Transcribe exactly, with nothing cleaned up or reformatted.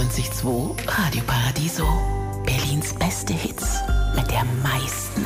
achtzig Komma zwei Radio Paradiso. Berlins beste Hits mit der meisten